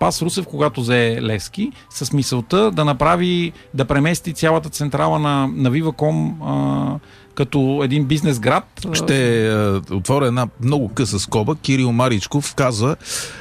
Спас Русев, когато взе Левски, с мисълта да премести цялата централа на Viva.com като един бизнес град. Ще отворя една много къса скоба. Кирил Маричков казва,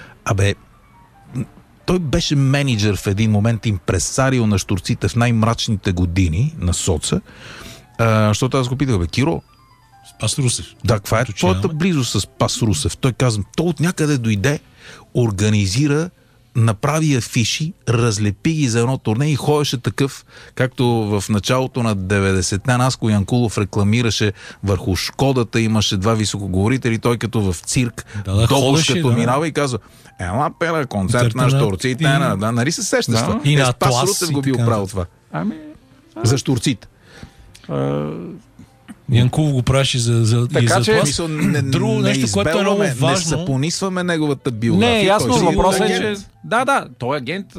той беше менеджер в един момент, импресарио на щурците в най-мрачните години на соца. Защото аз го питах, Киро, Спас Русев. Да, каква е твоята близост с Спас Русев? Той казва, то от някъде дойде, организира, направи афиши, разлепи ги за едно турне и ходеше такъв, както в началото на 90-те Наско Янкулов рекламираше върху Шкодата, имаше два високоговорители, той като в цирк, като минава и казва, ела пера, концерт на щурците, нали се сещаш това? И на Спас Русев го бил правил това. За щурците. Янкулов го правеше за така, че друго нещо, което е много важно. Не съпонисваме неговата биография. Не, ясно, въпросът е, че той е агент.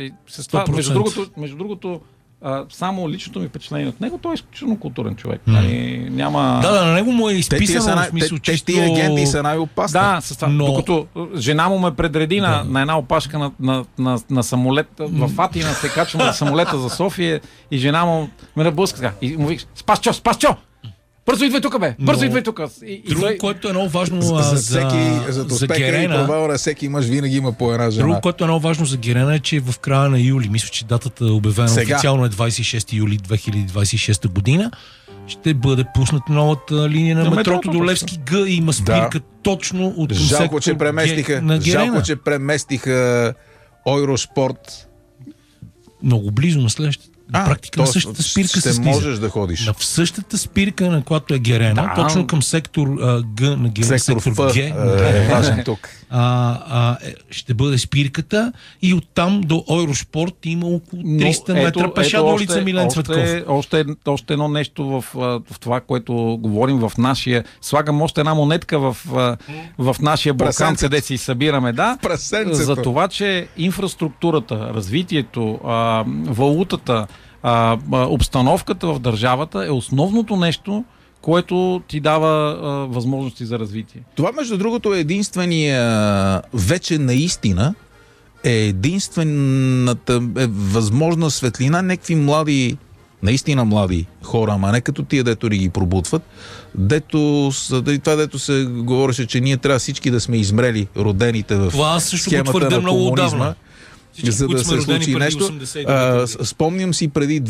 Между другото, само личното ми впечатление от него, той е изключително културен човек. Няма... на него му е изписано в смисъл, че тия агенти са най-опасни. Да, докато жена му ме предреди на една опашка на самолет. В Атина се качвам на самолета за София и жена му ме наблъска така. И му вика, Спасчо! Бързо идвай тук, бе! Бързо идвай тук! Друго, което е много важно за успеха и провала на всеки мъж винаги има по една жена. Друго, което е много важно за Герена е, че в края на юли, мисля, че датата е обявена официално е 26 юли 2026 година, ще бъде пусната новата линия на метрото до Левски Г и има спирка точно от сектор на Герена. Жалко, че преместиха Ойроспорт много близо на следващата. На практика на същата спирка се можеш да ходиш. В същата спирка, на която е Герена, точно към сектор Г на Герена, сектор Г, важен тук. ще бъде спирката и оттам до Ойроспорт има около 300 метра пеша до улица Милен Цветков. Още едно нещо в това, което говорим в нашия... Слагам още една монетка в нашия Балкан, къде си събираме. За това, че инфраструктурата, развитието, валутата, обстановката в държавата е основното нещо, което ти дава възможности за развитие. Това, между другото, е единствения вече наистина единствената възможна светлина, някакви млади, наистина млади хора, ама не като тия, дето ги пробутват, дето се говореше, че ние трябва всички да сме измрели родените в схемата на комунизма. За да се случи нещо. Спомням си преди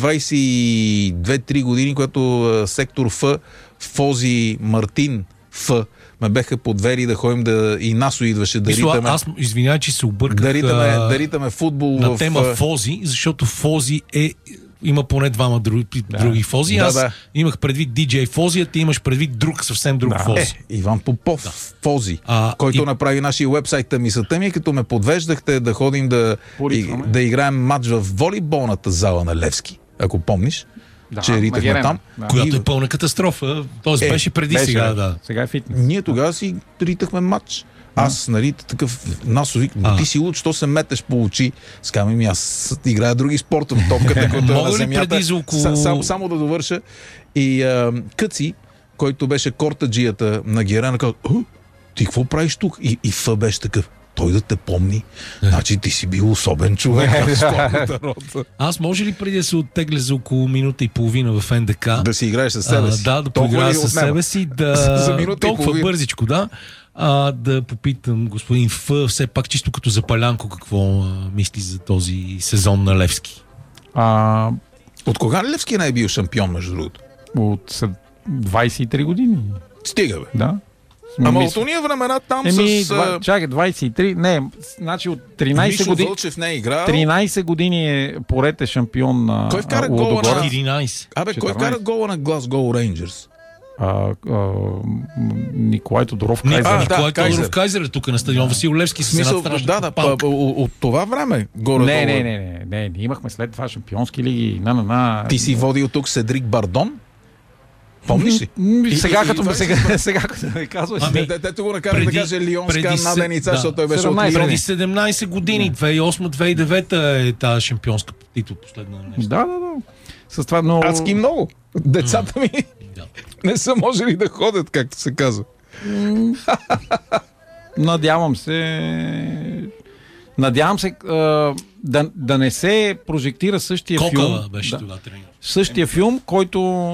22-3 години, когато сектор Ф, Фози Мартин Ф, ме беха подвери да ходим и Насо идваше да ритаме. Аз извинявай, че се обърках да ритаме футбол на тема Фози, защото Фози има поне двама други Фози. Аз имах предвид диджей Фози, а ти имаш предвид съвсем друг Фози. Иван Попов Фози, който направи нашия уебсайт. Мисълта ми, като ме подвеждахте да ходим да играем матч в волейболната зала на Левски, ако помниш. Че ритахме там. Която е пълна катастрофа. Тоест беше преди сега. Сега е фитнес. Ние тогава си ритахме матч. Аз, такъв насовик, ти си луд, що се метеш по очи? Скаме аз играя други спортове, топката, която е на земята. Само да довърша. И Къци, който беше кортаджията на Герена, каза, ти какво правиш тук? И Ф беше такъв. Той да те помни. Значи ти си бил особен човек в спортната рота. Аз може ли преди да се оттегля за около минута и половина в НДК? Да си играеш със себе си. Да поиграя със себе си. Толкова бързичко, да попитам господин Ф, все пак чисто като запалянко, какво мисли за този сезон на Левски? От кога Левски не е бил шампион, между другото? От 23 години. Стига, бе. Да. Ама от уния времена там чакай, 23, не, значи от 13 години. Вълчев не е играл. 13 години поред е шампион на Кой вкара гола на 14? Кой вкара гола на Глазгоу Рейнджърс? Николай Тодоров Кайзер. Николай Тодоров Кайзер е тук на стадион Васил Левски с една страшна палка. От това време горе. Не, имахме след това шампионски лиги. Ти си водил тук Седрик Бардон? Помниш ли? Сега като ме казваш. Дето го накарах да каже Лионска наденица, защото той беше от Лион. Преди 17 години, 2008-2009 е тази шампионска титул последна нещо. Да. С това много... Адски много. Децата ми не са можели да ходят, както се казва. Надявам се Надявам се да не се прожектира същия филм. Беше това тренер. Същия филм, който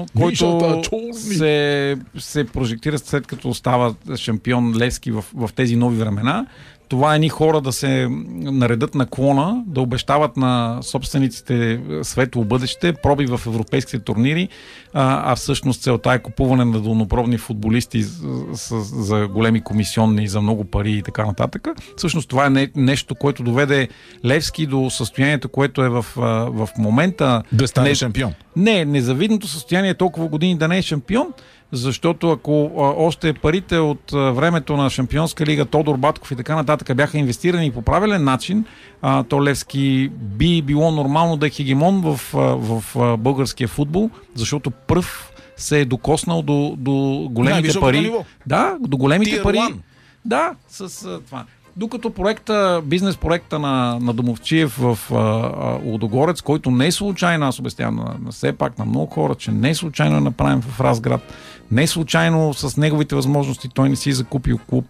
се прожектира след като става шампион Левски в тези нови времена. Това едни хора да се наредат на клона, да обещават на собствениците светло бъдеще, проби в европейските турнири, а всъщност целта е купуване на долнопробни футболисти за големи комисионни, за много пари и така нататък. Всъщност това е нещо, което доведе Левски до състоянието, което е в момента. Да стане шампион. Не, незавидното състояние е толкова години да не е шампион, защото ако още парите от времето на Шампионска лига, Тодор Батков и така нататък бяха инвестирани по правилен начин, то Левски би било нормално да е хегемон в българския футбол, защото пръв се е докоснал до големите пари. Ниво. Да, до големите Tier пари. one. Да, с това. Докато бизнес проекта на Домовчиев в Лудогорец, който не е случайно, аз обяснявам все пак на много хора, че не е случайно направен в Разград, не е случайно с неговите възможности, той не си закупил клуб,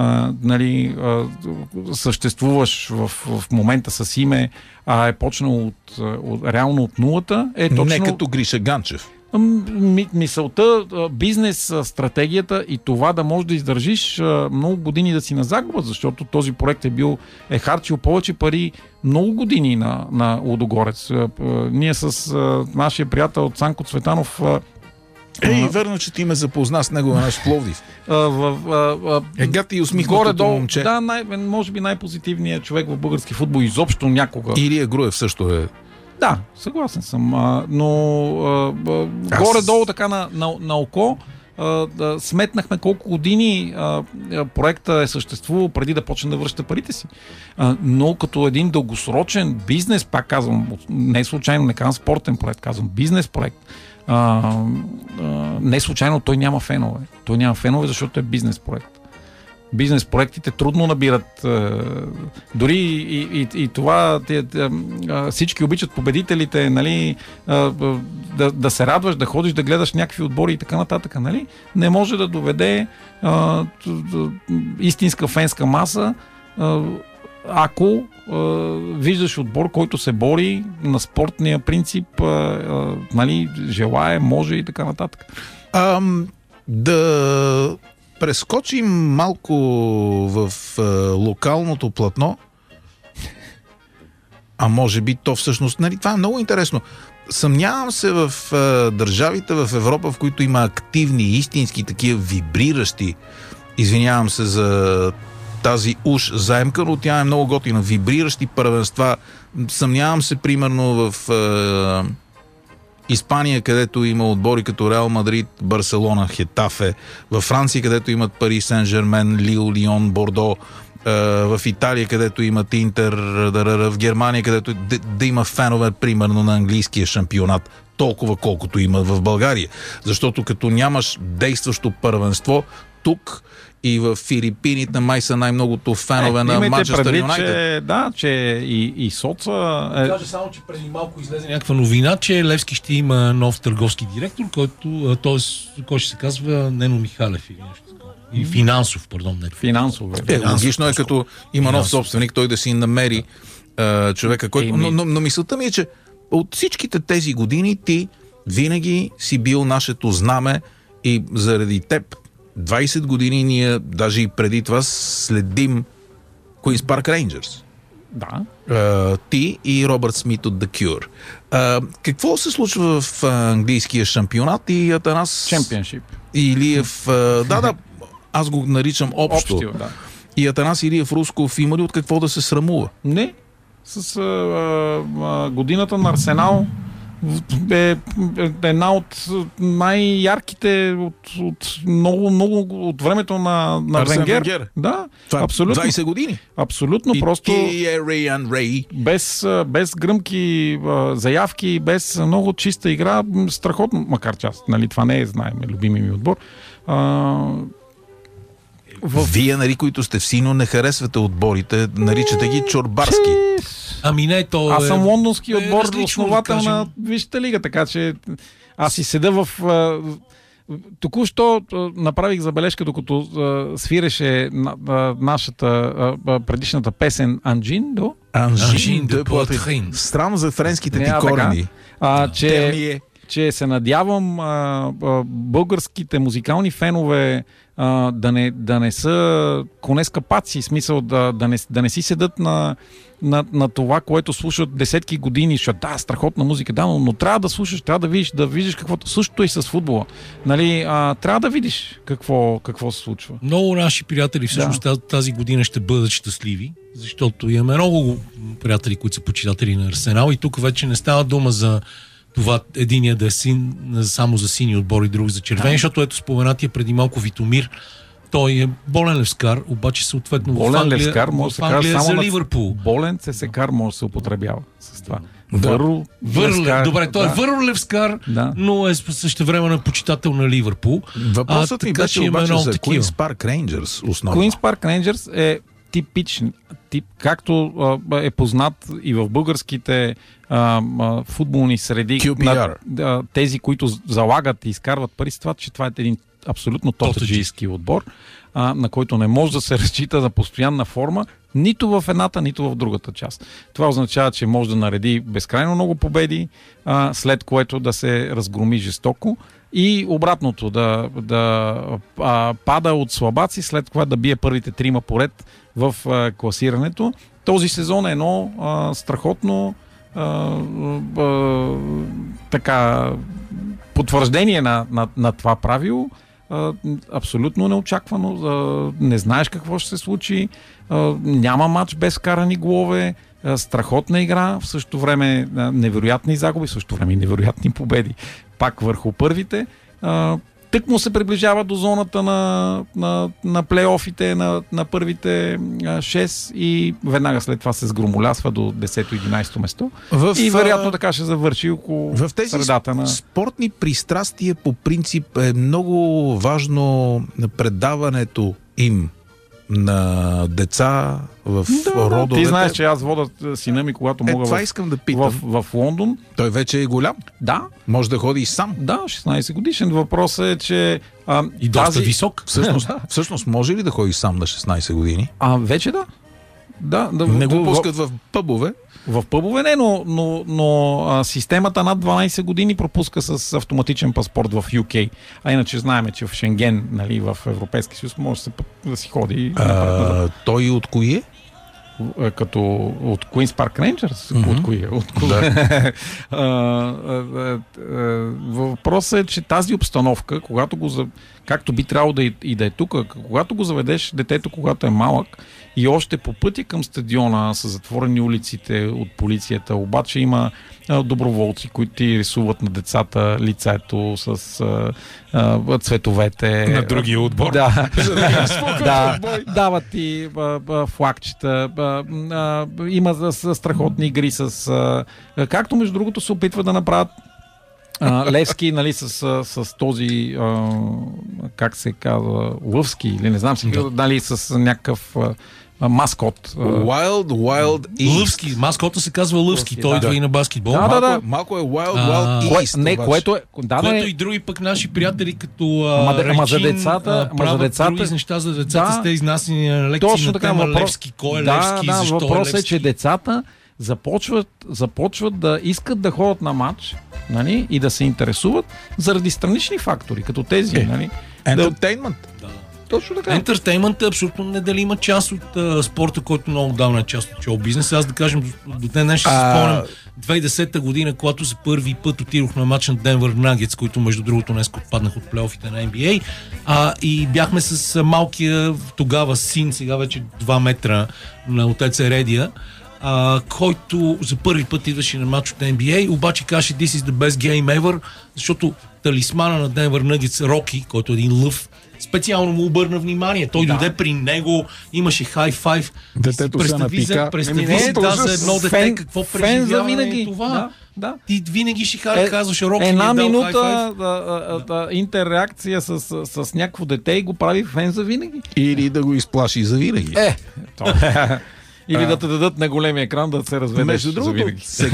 съществуваш в момента с име, е почнал реално от нулата. Точно... Не като Гриша Ганчев. Мисълта, бизнес, стратегията и това да можеш да издържиш много години да си на загуба, защото този проект е харчил повече пари много години на Лудогорец. Ние с нашия приятел Цанко Цветанов верно, че ти ме запозна с него наш Пловдив. Гати и усмихнатото момче. Да, може би най-позитивният човек в български футбол изобщо някога. Илия Груев също е. Да, съгласен съм. Но горе-долу така на око сметнахме колко години проекта е съществувал преди да почне да връща парите си. Но като един дългосрочен бизнес, пак казвам, не случайно не казвам спортен проект, казвам бизнес проект, не случайно той няма фенове. Той няма фенове, защото е бизнес проект. Бизнес проектите трудно набират. Дори и това всички обичат победителите, нали, да се радваш, да ходиш, да гледаш някакви отбори и така нататък. Нали? Не може да доведе истинска фенска маса, ако виждаш отбор, който се бори на спортния принцип, нали, желае, може и така нататък. Да прескочим малко в локалното платно, а може би то всъщност, нали, това е много интересно. Съмнявам се в държавите в Европа, в които има активни, истински такива вибриращи, извинявам се за тази уж заемка, но тя е много готина. Вибриращи първенства. Съмнявам се, примерно, в Испания, където има отбори като Реал Мадрид, Барселона, Хетафе, във Франция, където имат Пари Сен-Жермен, Лил, Лион, Бордо, в Италия, където имат Интер, в Германия, където да има фенове, примерно, на английския шампионат, толкова колкото има в България. Защото като нямаш действащо първенство, тук и в Филипините май са най-многото фенове на Манчестър Юнайтед. Да, че и Соца... Кажа само, че преди малко излезе някаква новина, че Левски ще има нов търговски директор, който ще се казва Нено Михалев или нещо такова. И финансов, пардон. Не. Финансов. Логично е, като има нов собственик, той да си намери човека, който... Но мисълта ми е, че от всичките тези години ти винаги си бил нашето знаме и заради теб 20 години ние, даже и преди това, следим Queen's Park Rangers. Да. Ти и Робърт Смит от The Cure. Какво се случва в английския шампионат и Атанас... Чемпионшип. Илиев... да, аз го наричам общо. Общия, да. И Атанас Илиев Русков има ли от какво да се срамува? Не. С годината на Арсенал е една от най-ярките от много от времето на Венгер. Да, това абсолютно. 20 години. Абсолютно, и просто без гръмки заявки, без много чиста игра, страхотно, макар че аз, нали, това не е, знаем, любими ми отбор. Вие, нали, които сте в Сино, не харесвате отборите, наричате ги чорбарски. Ами не, то аз съм лондонски отбор, основател на Висшата лига, така че аз си седа току-що направих забележка, докато свиреше нашата предишната песен Анджин до де Поитрин. Странно за френските ти корени. Че се надявам българските музикални фенове да не са коне с капаци, смисъл да не си седат на това, което слушат десетки години, защото страхотна музика, но трябва да слушаш, трябва да видиш каквото. Същото и с футбола. Нали, трябва да видиш какво се случва. Много наши приятели всъщност тази година ще бъдат щастливи, защото имаме много приятели, които са почитатели на Арсенал и тук вече не става дума за това единия да е само за сини отбор и друг за червени, защото ето споменатия преди малко Витомир, той е болен левскар, обаче съответно болен левскар може да се каже само за Ливърпул. Болен ЦСКАР може да се употребява с това. Добре, той е върл левскар, но е същевременно почитател на Ливърпул. Въпросът ми беше обаче за Queen's Park Rangers основно. Queen's Park Rangers е типичен, както е познат и в българските футболни среди, тези, които залагат и изкарват пари с това, че това е един абсолютно тотаджийски отбор, на който не може да се разчита за постоянна форма, нито в едната, нито в другата част. Това означава, че може да нареди безкрайно много победи, след което да се разгроми жестоко и обратното, да пада от слабаци, след това да бие първите трима поред в класирането. Този сезон е едно страхотно така потвърждение на това правило. Абсолютно неочаквано. Не знаеш какво ще се случи. Няма матч без карани голове. Страхотна игра. В същото време невероятни загуби, в същото време и невероятни победи. Пак върху първите. Тък му се приближава до зоната на плейофите на първите 6 и веднага след това се сгромолясва до 10-11 место. И вероятно така ще завърши около средата на... В тези спортни пристрастия по принцип е много важно предаването им на деца в родовете. Ти знаеш, че аз водя сина ми, когато мога това искам да питам. В Лондон. Той вече е голям. Да. Може да ходи и сам. Да, 16 годишен. Въпросът е, че... и доста висок. Всъщност може ли да ходи сам на 16 години? Вече да. Не го пускат в пъбове? В пъбове не, но системата над 12 години пропуска с автоматичен паспорт в UK. А иначе знаем, че в Шенген, нали, в Европейски съюз може да си ходи. Той от кои е? Като от Queen's Park Rangers? От кои е? Въпросът е, че тази обстановка, както би трябвало да е тук, когато го заведеш детето, когато е малък, и още по пътя към стадиона са затворени улиците от полицията, обаче има доброволци, които ти рисуват на децата лицето с цветовете. На другия отбор. Дават ти флагчета. Има страхотни игри с... както между другото се опитва да направят Левски, нали, с този как се казва, Лъвски, или не знам си, нали, с някакъв маскот. Wild East. Лъвски. Маскота се казва Лъвски. Той идва и на баскетбол. Малко е Wild East. Не, което и други пък наши приятели като за децата, други неща за децата с те изнасяни на лекции на тема Левски. Кой е Левски? Защо е Левски? Въпросът е, че децата започват да искат да ходят на матч, нали, и да се интересуват заради странични фактори, като тези. Нали, Entertainment. Точно така. Ентертеймент е абсолютно неделима част от спорта, който много давна е част от шоу-бизнес. Аз да кажем, до днес ще се спомням 2010 година, когато за първи път отидох на матч на Денвър Нагетс, които между другото днес отпаднах от плейофите на NBA. И бяхме с малкия тогава син, сега вече 2 метра, на отец Ередия, който за първи път идваше на матч от NBA, обаче каже This is the best game ever, защото талисмана на Денвър Нагетс Роки, който е един лъв, специално му обърна внимание. Той дойде при него, имаше хай-файв. Детето се напика. Представи си за едно дете, какво преживяване е това. Да. Ти винаги ще казваш Роки. Една минута интерреакция с някакво дете и го прави фен за винаги. Или да го изплаши за винаги. Или да те дадат на големия екран да се разведеш. Между другото,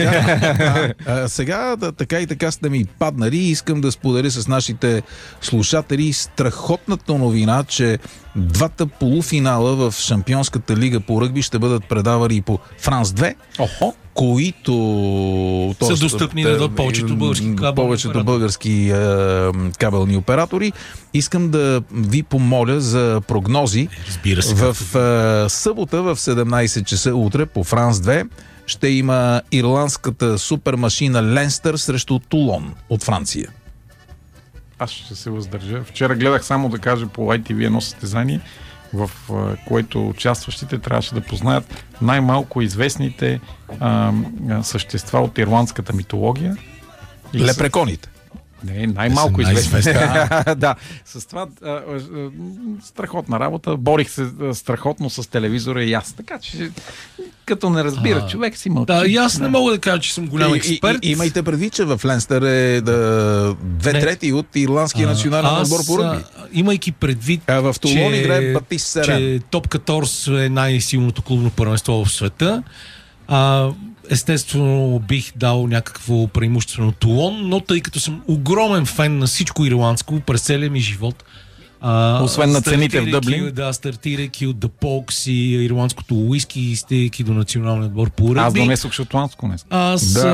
сега така и така сте ми паднали и искам да споделя с нашите слушатели страхотната новина, че двата полуфинала в Шампионската лига по ръгби ще бъдат предавани по Франс 2, които са достъпни да повечето български кабелни оператори. Искам да ви помоля за прогнози. В събота в 17 часа утре по Франс 2 ще има ирландската супермашина Ленстър срещу Тулон от Франция. Аз ще се въздържа. Вчера гледах, само да кажа, по ITV едно състезание, в което участващите трябваше да познаят най-малко известните същества от ирландската митология. Лепреконите. Не, най-малко известни. Да, с това страхотна работа. Борих се страхотно с телевизора и аз. Така че, като не разбира човек, си мълчи. Да, и аз не мога да кажа, че съм голям експерт. Имайте предвид, че в Ленстър е 2/3 от ирландския национален отбор по ръгби. Имайки предвид, в Тулон играе Батис Серен, че Топ 14 е най-силното клубно първенство в света. Естествено бих дал някакво преимущество на Тулон, но тъй като съм огромен фен на всичко ирландско през целия ми живот, освен на цените в Дъблин. Да, стартирайки от The Pokes и ирландското уиски и стигайки до националния отбор по ръгби. Аз донесох шотландско днес. Аз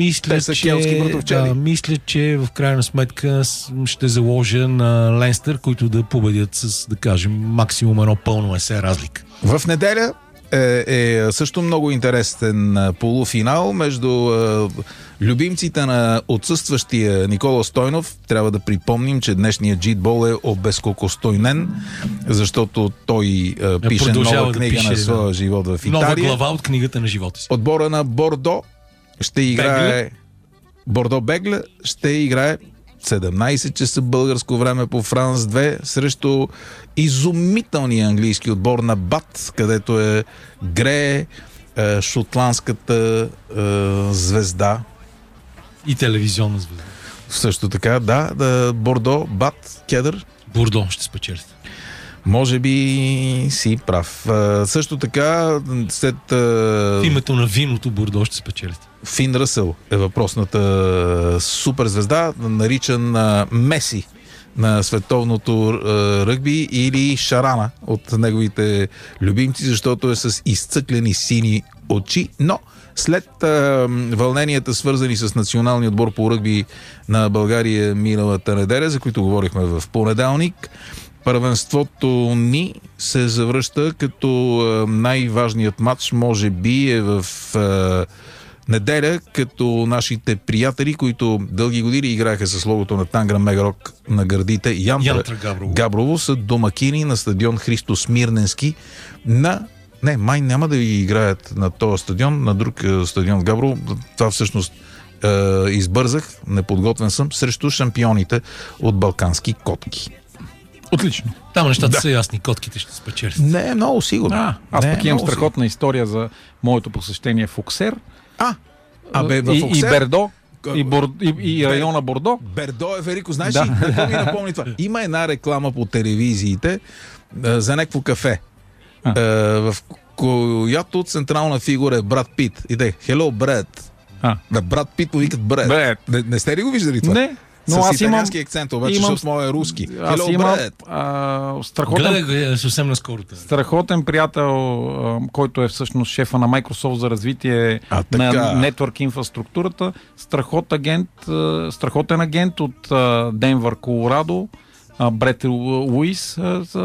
мисля, че в крайна сметка ще заложа на Ленстър, които да победят с, да кажем, максимум едно пълно есе разлика. В неделя е също много интересен полуфинал между любимците на отсъстващия Никола Стойнов. Трябва да припомним, че днешният джитбол е обезкокостойнен, защото той пише нова книга на своя живот в Италия. Нова глава от книгата на живота си. Отбора на Бордо ще играе Бордо Бегле ще играе 17 часа българско време по Франс 2 срещу изумителния английски отбор на Бат, където е Гре, шотландската звезда. И телевизионна звезда. Също така, да, Бордо, Бат, Кедър. Бордо ще спечелите. Може би си прав. Също така, след... В името на виното Бордо ще спечелите. Фин Ръсъл е въпросната суперзвезда, наричан Меси на световното ръгби, или Шарана от неговите любимци, защото е с изцъклени сини очи, но след вълненията, свързани с националния отбор по ръгби на България миналата неделя, за които говорихме в понеделник, първенството ни се завръща, като най-важният матч може би е в неделя, като нашите приятели, които дълги години играха с логото на Тангра Мегарок на гърдите, Янтра Габрово, са домакини на стадион Христо Смирненски май няма да играят на този стадион, на друг стадион Габрово. Това всъщност избързах, неподготвен съм, срещу шампионите от балкански котки. Отлично. Там нещата са ясни, котките ще спечелят. Не е много сигурно. Аз пък имам страхотна история за моето посещение в Оксер. И Бердо, и района Бордо. Бердо е велико. Знаеш ли, какво ми напомни това? Има една реклама по телевизиите за някакво кафе, в която централна фигура е Брат Пит. И те, hello, Брат. Брат Пит му викат Брат. Не сте ли го виждали това? Не. Но с италиански акцент, обаче, защото моят е руски. Аз имам съвсем наскоро. Страхотен приятел, който е всъщност шефа на Microsoft за развитие на нетворк инфраструктурата. Страхотен агент от Денвър, Колорадо. Брет Луис,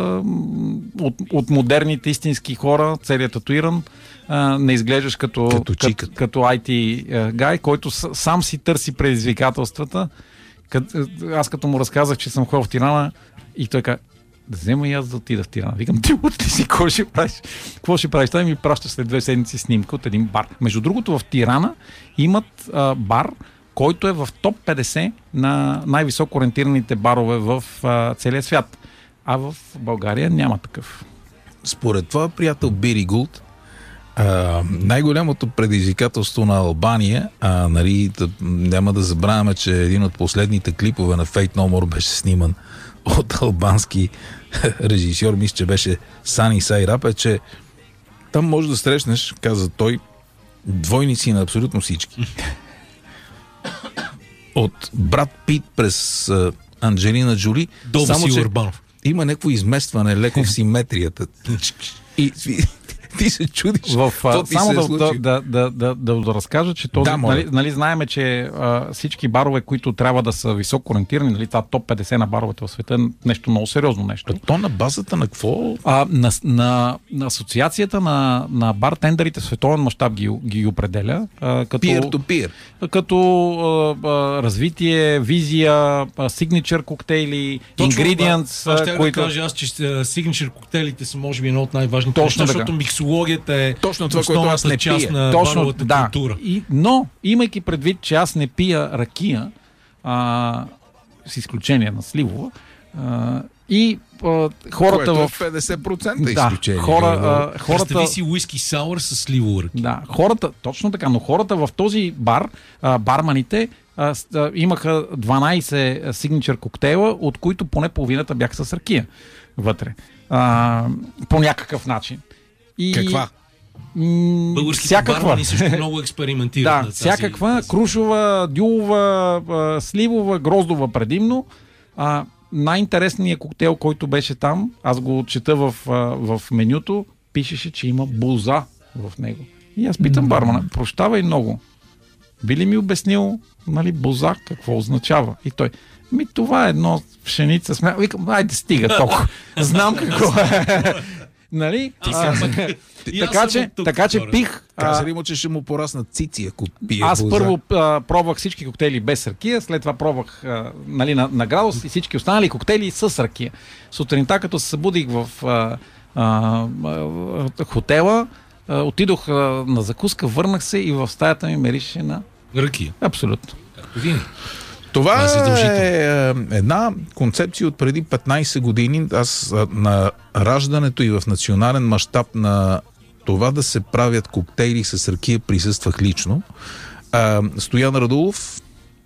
от модерните истински хора, целият татуиран. Не изглеждаш като IT гай, който сам си търси предизвикателствата. Аз като му разказах, че съм ходил в Тирана, и той каза, да взема и аз да отида в Тирана. Викам, ти от ли си, какво ще правиш? Какво ще правиш? Той ми праща след 2 седмици снимка от един бар. Между другото, в Тирана имат бар, който е в топ 50 на най-високо ориентираните барове в целия свят. А в България няма такъв. Според това приятел Бири Гулт, най-голямото предизвикателство на Албания, няма да забравяме, че един от последните клипове на Fate No More беше сниман от албански режисьор, мисля, че беше Сани Сайрап, че Там може да срещнеш, каза той, двойници на абсолютно всички. От Брат Пит през Анджелина Джоли. Само че Урбанов. Има някакво изместване леко в симетрията. И ти се чудиш. Само да разкажа, че този, нали знаеме, че всички барове, които трябва да са високо ориентирани, нали, това топ 50 на баровете в света, нещо много сериозно нещо. То на базата на какво? На асоциацията на бартендерите в световен мащаб ги определя. Като Peer-to-peer. Като развитие, визия, signature коктейли, ingredients. Които... да кажа аз, че signature коктейлите са може би едно от най-важните неща, защото миксологията е точно това, което аз не част на баровата култура. Но, имайки предвид, че аз не пия ракия, с изключение на сливова, и хората в 50% изключение. Представи си уиски сауър с сливова ракия. Да, хората, точно така, но хората в този бар, барманите, имаха 12 сигничър коктейла, от които поне половината бяха с ракия вътре. По някакъв начин. Каква? Българските бармани също много експериментират. Да, всякаква, крушова, дюлова, сливова, гроздова предимно. Най-интересният коктейл, който беше там, аз го чета в менюто, пишеше, че има буза в него. И аз питам бармана, прощавай много. Би ли ми обяснил, нали, буза какво означава? И той, това е едно пшеница. Викам, айде стига толкова. Знам какво е. Нали? Така че пих. Казали му, че ще му пораснат цици, ако пие аз буза. Първо пробвах всички коктейли без ракия, след това пробвах нали, на градус и всички останали коктейли с ракия. Сутринта, като се събудих в хотела, отидох на закуска, върнах се и в стаята ми мирише на ракия. Абсолютно. Както винаги. Това е една концепция от преди 15 години. Аз на раждането и в национален мащаб на това да се правят коктейли с ракия присъствах лично. Стоян Радулов,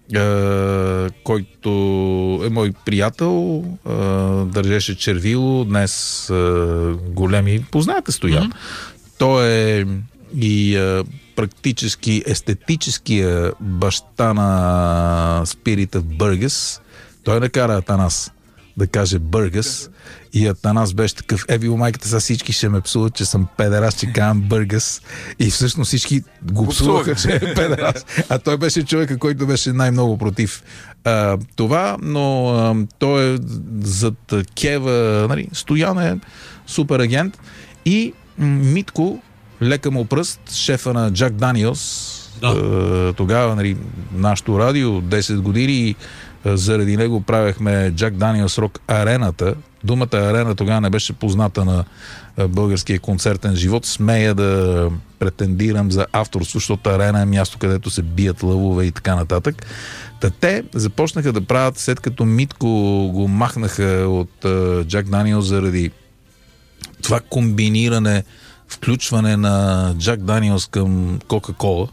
който е мой приятел, държеше червило, днес големи. Познаете Стоян. Той е и практически естетическия баща на спирита в Бъргас. Той накара Атанас да каже Бъргас и Атанас беше такъв, майката, са всички ще ме псуват, че съм педерас, че казвам Бъргас, и всъщност всички го псуваха, че е педерас, а той беше човека, който беше най-много против това, но той е зад Кева, нали, Стоян е супер агент и Митко, лека му пръст, шефа на Джак Даниелс, тогава, нали, нашото радио 10 години, заради него правехме Джак Даниелс Рок Арената. Думата арена тогава не беше позната на българския концертен живот. Смея да претендирам за авторство, защото арена е място, където се бият лъвове и така нататък. Те започнаха да правят, след като Митко го махнаха от Джак Даниелс заради това комбиниране, включване на Джак Даниелс към Кока-Кола.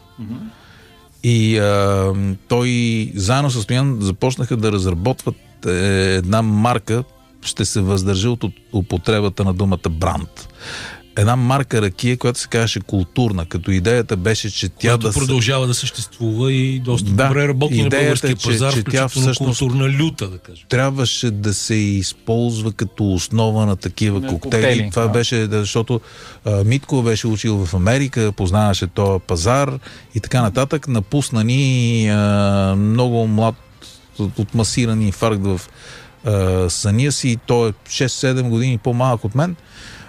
И той заедно с Стоян започнаха да разработват една марка, ще се въздържа от употребата на думата бранд. Една марка ракия, която се казваше културна, като идеята беше, че тя продължава да съществува и доста добре работи на българския пазар, включително културна люта, да кажем. Трябваше да се използва като основа на такива коктейли. Това беше, защото Митко беше учил в Америка, познаваше този пазар и така нататък. Напусна ни много млад от масиран инфаркт в съня си. Той е 6-7 години по-малък от мен.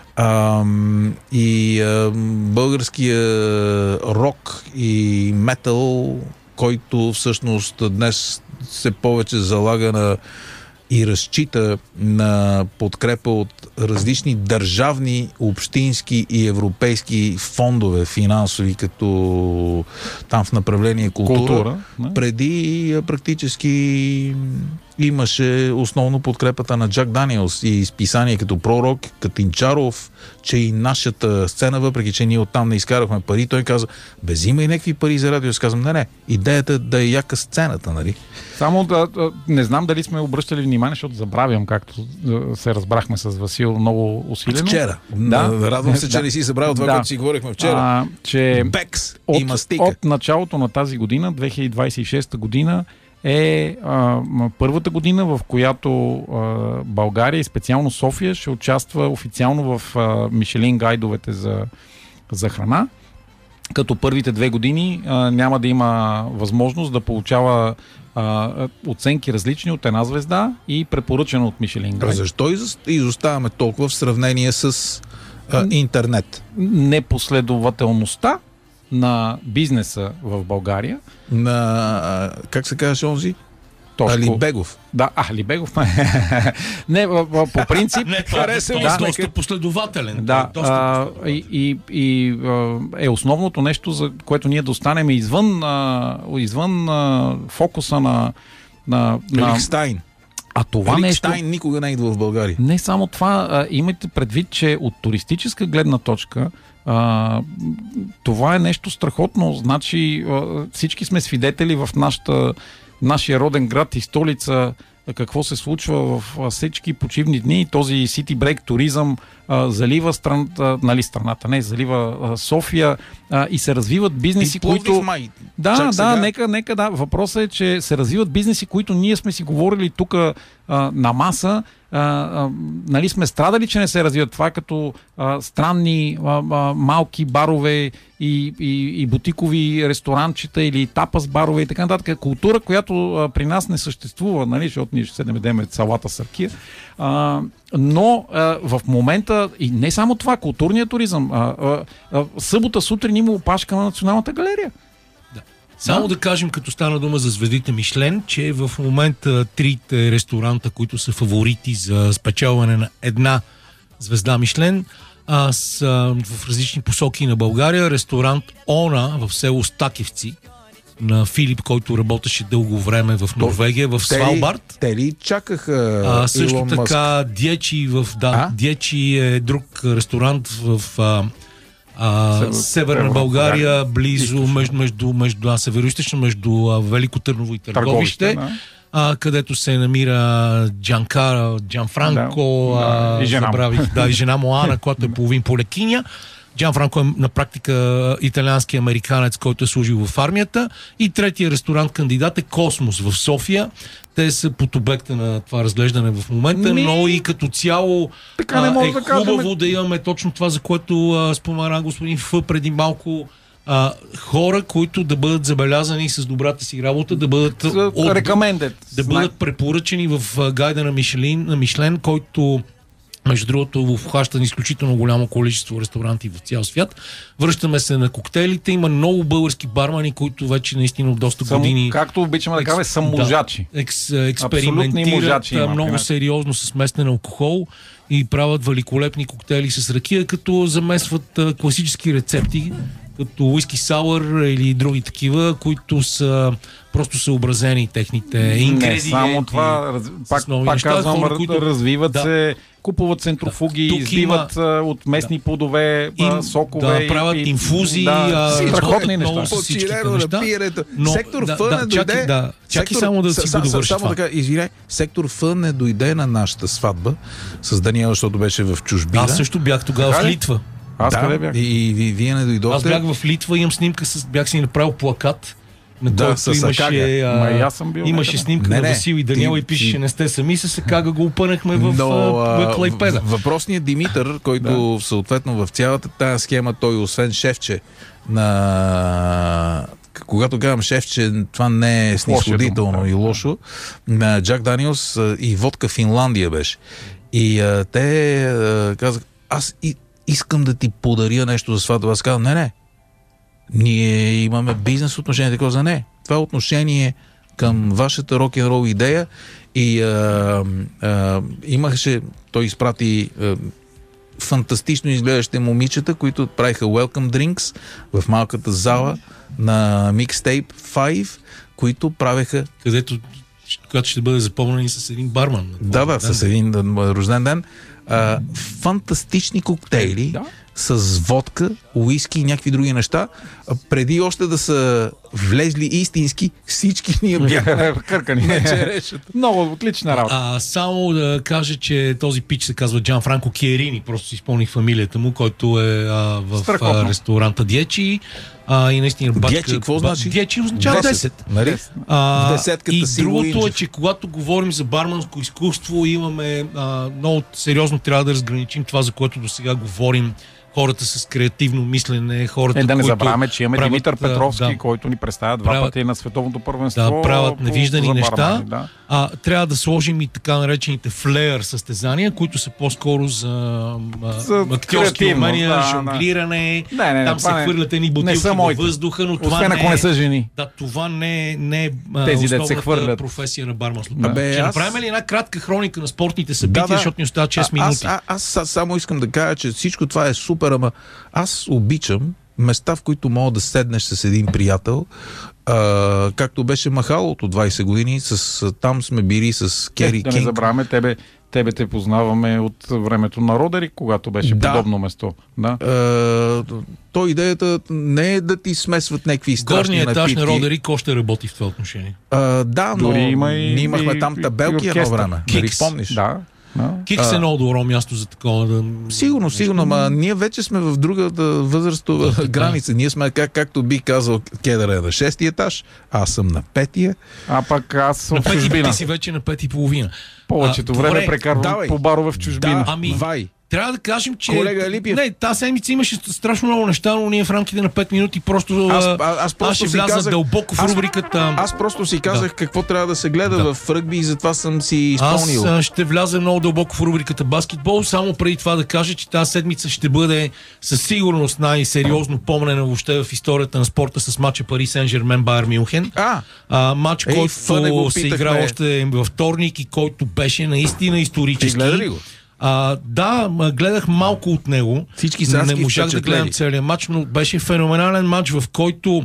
Българския рок и метал, който всъщност днес се повече залага на и разчита на подкрепа от различни държавни, общински и европейски фондове финансови, като там в направление култура. Преди практически имаше основно подкрепата на Джак Даниелс и изписания като Пророк, Катинчаров, че и нашата сцена, въпреки че ние оттам не изкарахме пари, той каза, има и някакви пари за радио. Аз казвам, не, идеята е да е яка сцената, нали? Само не знам дали сме обръщали внимание, защото забравям, както се разбрахме с Васил много усилено. Вчера. Радвам се, че не си забравил това, което си говорихме вчера. Че Бекс и мастика. От началото на тази година, 2026 година, е първата година, в която България и специално София ще участва официално в Мишелин гайдовете за храна. Като първите 2 години няма да има възможност да получава оценки различни от 1 звезда и препоръчено от Мишелин гайд. Защо изоставаме толкова в сравнение с интернет? Непоследователността на бизнеса в България. Как се казваш онзи? Алибегов. Да, Алибегов. Не, по принцип. Хареса ми. Доста последователен. Да. И е основното нещо, за което ние да останем извън фокуса на Лихтенщайн. А това Лихтенщайн никога не идва в България. Не само това. Имайте предвид, че от туристическа гледна точка това е нещо страхотно. Значи всички сме свидетели в нашия роден град и столица какво се случва в всички почивни дни. Този City Break туризъм залива страната, залива София и се развиват бизнеси, които... Нека. Въпросът е, че се развиват бизнеси, които ние сме си говорили тук на маса. Нали сме страдали, че не се развиват. Това като странни малки барове и бутикови ресторанчета или тапас барове и така нататък. Култура, която при нас не съществува, нали, защото ние ще седем дадем салата с ракия. Но в момента, и не само това, културният туризъм, събота сутрин има опашка на Националната галерия. Само да кажем, като стана дума за звездите Мишлен, че в момента 3 ресторанта, които са фаворити за спечелване на 1 звезда Мишлен, са в различни посоки на България. Ресторант Она в село Стакевци на Филип, който работеше дълго време в Норвегия, в Свалбард. Те ли чакаха също Илон така Дячи Дячи е друг ресторант в Северна България, близо между североизточно, между Велико Търново и Търговище, където се намира Джанфранко, и жена му Ана, която е половин полекиня. Джанфранко е на практика италиански американец, който е служил в армията. И третия ресторант кандидат е Космос в София. Те са под обекта на това разглеждане в момента, но и като цяло е хубаво да имаме точно това, за което спомена господин Ф преди малко. Хора, които да бъдат забелязани с добрата си работа, да бъдат препоръчени в гайда на Мишлен, който между другото обхваща изключително голямо количество ресторанти в цял свят. Връщаме се на коктейлите. Има много български бармани, които вече наистина доста години... Както обичаме да кажем, са можачи. Експериментират много сериозно с местен алкохол и правят великолепни коктейли с ракия, като замесват класически рецепти, като уиски сауър или други такива, които са просто съобразени техните ингредиенти. Не само това, пак казвам, развиват се, купуват центрофуги, избиват от местни плодове, сокове. Правят инфузии, страхотни неща. Сектор Ф не дойде. Чакай само да си го довърши това. Извиняй, сектор Ф не дойде на нашата сватба с Даниел, защото беше в чужбина. Аз също бях тогава в Литва. Аз къде бях? И вие не дойдохте? Аз бях в Литва, имам снимка, бях си направил плакат, на който имаше снимка на Васил и Даниел и пишеше "Не сте сами", с Акага го опънахме в Клайпеда. Въпросният Димитър, който съответно в цялата тази схема, той освен шефче на... Когато казвам шефче, това не е снисходително и лошо. На Джак Даниелс и водка Финландия беше. И те казах, аз искам да ти подаря нещо за сватба. Аз казвам, не. Ние имаме бизнес отношение, такова за не. Това е отношение към вашата рок-н-рол идея и имаше, той изпрати фантастично изглеждащи момичета, които правиха welcome drinks в малката зала на Mixtape 5, които правеха... Където която ще бъде запълнена и с един барман. Да, с един рожден ден. Фантастични коктейли с водка, уиски и някакви други неща. Преди още да са влезли истински, всички ние бяха къркани. Много отлична работа. Само да кажа, че този пич се казва Джан Франко Киерини, просто си изпълних фамилията му, който е в ресторанта Диечи. И наистина Диечи, какво значи? Диечи означава 10. Нали? В десетката и си другото е, че когато говорим за барманско изкуство, имаме много сериозно трябва да разграничим това, за което до сега говорим. Хората с креативно мислене, хората, да не забравяме, че имаме Димитър Петровски, който ни представя два пъти на световното първенство. Да, правят невиждани неща. Трябва да сложим и така наречените флеер състезания, които са по-скоро за актьорски умения, жонглиране. Там се хвърлят едни бутилки във въздуха, но това не е... не са жени. Да, това не е основната професия на барманството. Ще направим ли една кратка хроника на спортните събития, защото ни остават 6 минути? Аз само искам да кажа, че всичко това е супер, ама аз обичам места, в които мога да седнеш с един приятел, както беше Махалото 20 години, там сме били с Кери Кинг. Да не забравяме, тебе те познаваме от времето на Родерик, когато беше подобно место. Да. То идеята не е да ти смесват някакви страшни напитки. Горният етаж на Родерик още работи в това отношение. Да, но ние имахме там табелки едно време. Нали помниш? Да. Кикс е много добро място за такова. Сигурно, ама ние вече сме в другата възрастова граница. Ние сме, както би казал Кедър, е на 6-ти етаж, аз съм на 5-тия. А пък аз съм в чужбина. Ти си вече на 5,5. Повечето време прекарвам по барове в чужбина. Трябва да кажем, че... Колега Липиев. Не, тази седмица имаше страшно много неща, но ние в рамките на 5 минути просто... Аз ще вляза дълбоко в рубриката... Аз просто си казах какво трябва да се гледа в ръгби и затова съм си изпълнил. Аз ще вляза много дълбоко в рубриката баскетбол, само преди това да кажа, че тази седмица ще бъде със сигурност най-сериозно помнена въобще в историята на спорта с матча Пари Сен-Жермен Байер Мюнхен. Матч, който се игра още във вторник и който беше наистина исторически. Гледа ли го? Да, гледах малко от него. Не можах да гледам целият матч, но беше феноменален матч, в който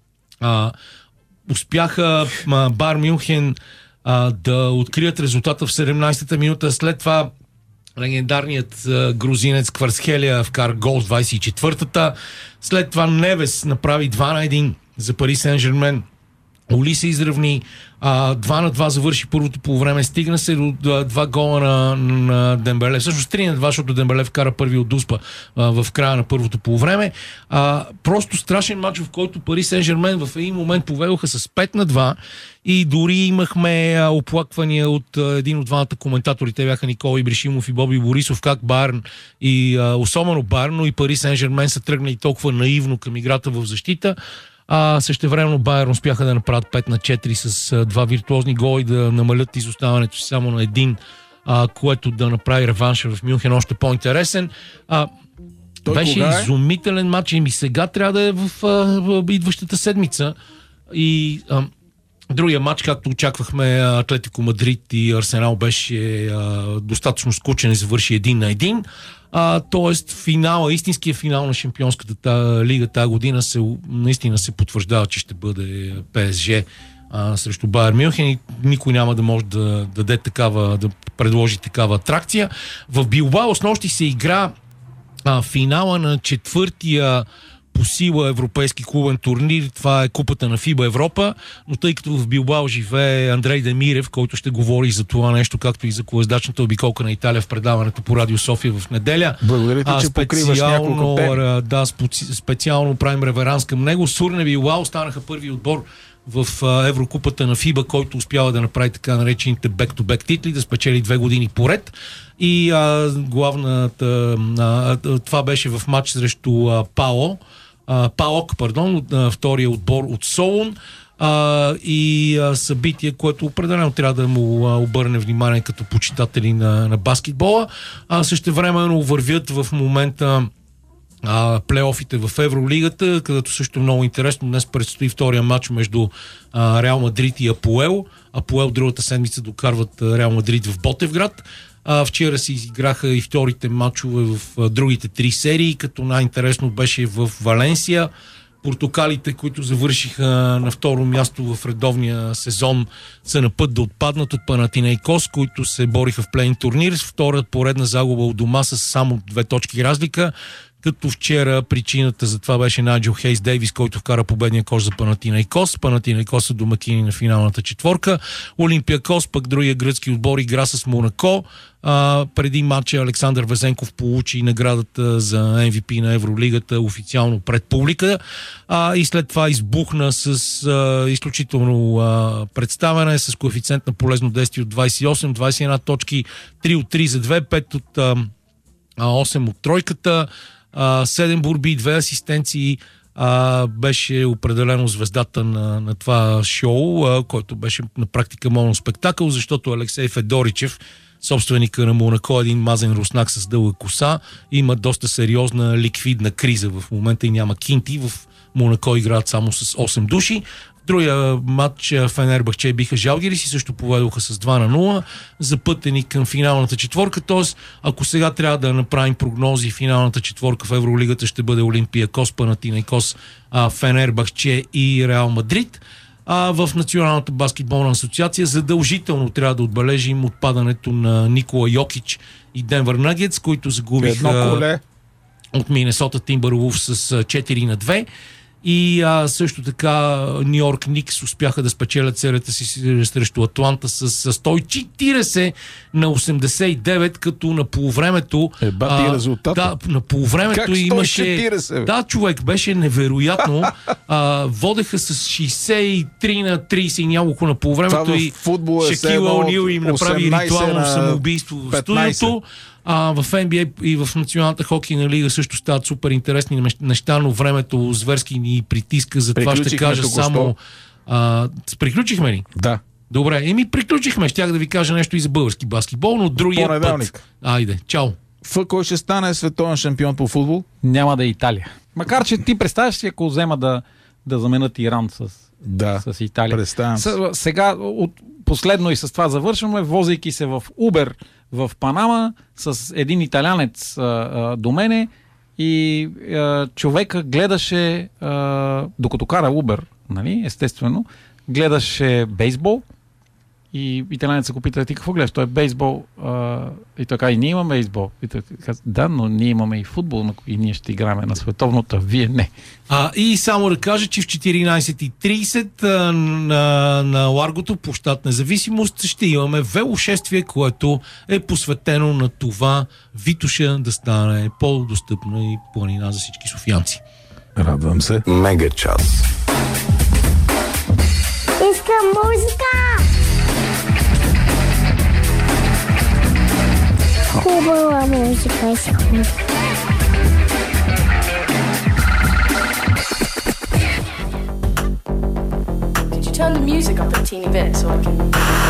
успяха Байер Мюнхен да открият резултата в 17-та минута. След това легендарният грузинец Кварцхелия вкара гол в 24-та. След това Невес направи 2-1 за Пари Сен-Жермен. Оли се изравни, 2-2 завърши първото полувреме, стигна се до 2 гола на Дембеле, всъщност 3-2, защото Дембеле вкара първи от Дуспа в края на първото полувреме. Просто страшен матч, в който Пари Сен-Жермен в един момент поведоха с 5-2 и дори имахме оплаквания от един от двамата коментатори, те бяха Никола Ибришимов и Боби Борисов, как Байерн и особено Байерн, но и Пари Сен-Жермен са тръгнали толкова наивно към играта в защита. Същевременно Байерн успяха да направят 5-4 с 2 виртуозни гола и да намалят изоставането си само на един, което да направи реванша в Мюнхен още по-интересен. Беше изумителен матч и сега трябва да е в идващата седмица. И другия матч, както очаквахме, Атлетико Мадрид и Арсенал беше достатъчно скучен и завърши 1-1. Тоест финала, истинския финал на Шампионската лига тази година наистина се потвърждава, че ще бъде ПСЖ срещу Байер Мюнхен и никой няма да може да даде такава, да предложи такава атракция. В Билбао снощи се игра финала на четвъртия по сила европейски клубен турнир. Това е купата на ФИБА Европа, но тъй като в Билбао живее Андрей Демирев, който ще говори за това нещо, както и за колездачната обиколка на Италия в предаването по Радио София в неделя. Благодаря ти, че покриваш няколко теми. Да, специално правим реверанс към него. Сурне Билбао станаха първи отбор в Еврокупата на ФИБА, който успява да направи така наречените back-to-back титли, да спечели 2 години поред. И главната... това беше в матч срещу ПАОК, втория отбор от Солун. И събитие, което определено трябва да му обърне внимание като почитатели на баскетбола. Същевременно вървят в момента плейофите в Евролигата, където също е много интересно. Днес предстои втория матч между Реал Мадрид и Апоел. Апоел другата седмица докарват Реал Мадрид в Ботевград. Вчера си изиграха и вторите матчове в другите 3 серии, като най-интересно беше в Валенсия, Портокалите, които завършиха на второ място в редовния сезон, са на път да отпаднат от Панатинейкос, които се бориха в плей-ин турнир. Втора поредна загуба от дома с само 2 точки разлика, като вчера причината за това беше Найджел Хейс Дейвис, който вкара победния кош за Панатинейкос. Панатинейкос са домакини на финалната четворка. Олимпиакос, пък другия гръцки отбор, игра с Монако. Преди матча Александър Везенков получи наградата за MVP на Евролигата официално пред публика. И след това избухна с изключително представяне, с коефициент на полезно действие от 28, 21 точки, 3 от 3 за 2, 5 от 8 от тройката, 7 борби, 2 асистенции. Беше определено звездата на това шоу, който беше на практика моноспектакъл, защото Алексей Федоричев, собственика на Монако, един мазен руснак с дълга коса, има доста сериозна ликвидна криза в момента и няма кинти. В Монако играят само с 8 души. Другия матч Фенербахче биха Жалгирис и също поведоха с 2-0, запътени към финалната четворка. Т.е. ако сега трябва да направим прогнози, финалната четворка в Евролигата ще бъде Олимпиакос, Панатинейкос, Фенербахче и Реал Мадрид. В Националната баскетболна асоциация задължително трябва да отбележим отпадането на Никола Йокич и Денвър Нагетс, които загубиха от Минесота Тимбърлвулфс с 4-2. И също така Ню Йорк Никс успяха да спечелят серията си срещу Атланта с 140-89, като на полувремето на полувремето имаше... Да, човек, беше невероятно. Водеха с 63-30 и няколко на полувремето и Шакил О'Нил им направи ритуално самоубийство в студиото. В NBA и в Националната хокейна лига също стават супер интересни неща, но времето зверски ни притиска, затова ще кажа само... Приключихме ли? Да. Добре, приключихме. Щях да ви кажа нещо и за български баскетбол, но другия път. Айде, чао. Кой ще стане световен шампион по футбол? Няма да е Италия. Макар, че ти представяш си, ако взема да заменят Иран с Италия. Представям се. Сега, последно и с това завършваме, возейки се в Убер в Панама с един италянец до мене и човека гледаше, докато кара Убер, нали, естествено, гледаше бейсбол и италянецът го пита: ти какво гледаш? Той е бейсбол. И така: и ние имаме бейсбол. И той каза: да, но ние имаме и футбол и ние ще играем на световната, вие не. И само да кажа, че в 14:30 на Ларгото, площад Независимост, ще имаме велошествие, което е посветено на това Витоша да стане по-достъпна и планина за всички софиянци. Радвам се. Мега час. Искам музика! Хубава музика искам. Could you turn the music up a teeny bit so I can...